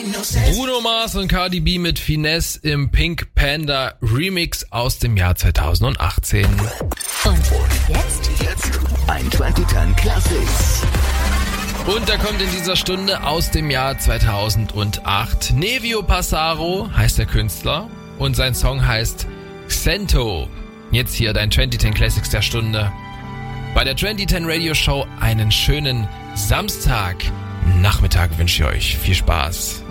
Bruno Mars und Cardi B mit Finesse im Pink Panda Remix aus dem Jahr 2018. Und jetzt ein 2010 Classics. Und da kommt in dieser Stunde aus dem Jahr 2008 Nevio Passaro, heißt der Künstler, und sein Song heißt Xento. Jetzt hier dein 2010 Classics der Stunde. Bei der 2010 Radio Show einen schönen Samstagnachmittag wünsche ich euch. Viel Spaß.